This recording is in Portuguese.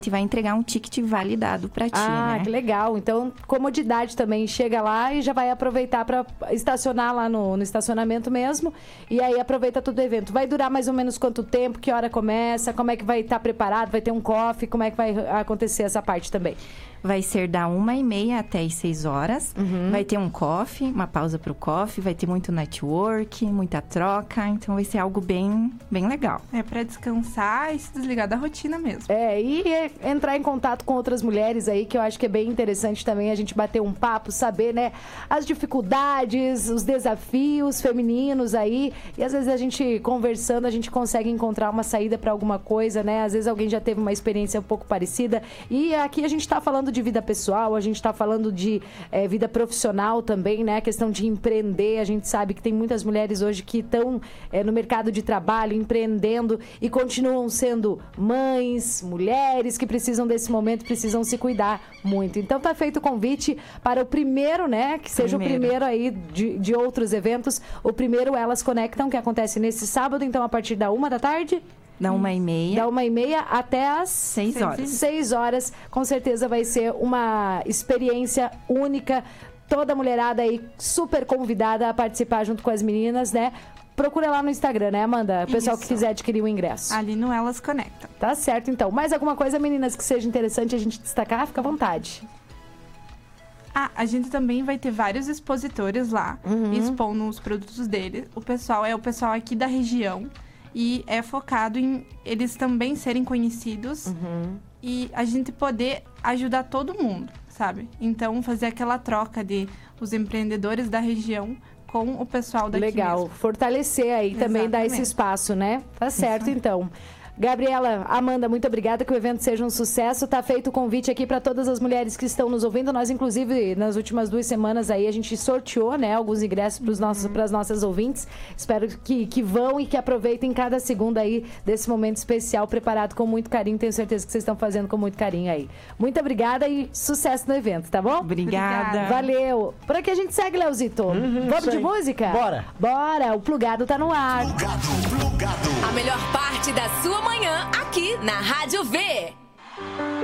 vai entregar um ticket validado para ti, né? Que legal. Então, comodidade também. Chega lá e já vai aproveitar para estacionar lá no estacionamento mesmo. E aí aproveita todo o evento. Vai durar mais ou menos quanto tempo? Que hora começa? Como é que vai estar preparado? Vai ter um coffee? Como é que vai acontecer essa parte também? Vai ser da 1h30 até as 6 horas. Vai ter um coffee, uma pausa para o coffee. Vai ter muito network, muita troca. Então, vai ser algo bem, bem legal. É para descansar e se desligar da rotina mesmo. E entrar em contato com outras mulheres aí, que eu acho que é bem interessante também a gente bater um papo, saber, né, as dificuldades, os desafios femininos aí. E às vezes a gente conversando, a gente consegue encontrar uma saída para alguma coisa, né? Às vezes alguém já teve uma experiência um pouco parecida. E aqui a gente tá falando de vida pessoal, a gente tá falando de vida profissional também, né? A questão de empreender. A gente sabe que tem muitas mulheres hoje que estão no mercado de trabalho, empreendendo e continuam sendo mães, mulheres que precisam desse momento, precisam se cuidar muito. Então tá feito o convite para o primeiro, né? Que seja o primeiro aí de outros eventos. O primeiro, Elas Conectam, que acontece nesse sábado, então a partir da 1 da tarde. Da 1h30. Da 1h30 até as 6 horas. 6 horas. Com certeza vai ser uma experiência única. Toda a mulherada aí super convidada a participar junto com as meninas, né? Procura lá no Instagram, né, Amanda? O pessoal que quiser adquirir o ingresso. Ali no Elas Conectam. Tá certo, então. Mais alguma coisa, meninas, que seja interessante a gente destacar? Fica à vontade. A gente também vai ter vários expositores lá, expondo os produtos deles. O pessoal aqui da região. E é focado em eles também serem conhecidos e a gente poder ajudar todo mundo, sabe? Então, fazer aquela troca de os empreendedores da região com o pessoal daqui Legal, mesmo. Fortalecer aí também, dar esse espaço, né? Tá certo, então. Gabriela, Amanda, muito obrigada, que o evento seja um sucesso. Tá feito o convite aqui para todas as mulheres que estão nos ouvindo. Nós, inclusive, nas últimas 2 semanas aí, a gente sorteou, né, alguns ingressos para as nossas ouvintes. Espero que vão e que aproveitem cada segundo aí desse momento especial, preparado com muito carinho. Tenho certeza que vocês estão fazendo com muito carinho aí. Muito obrigada e sucesso no evento, tá bom? Obrigada. Valeu. Por aqui a gente segue, Leozito. Vamos de música? Bora. Bora. O Plugado tá no ar. Plugado. A melhor parte da sua manhã aqui na Rádio V.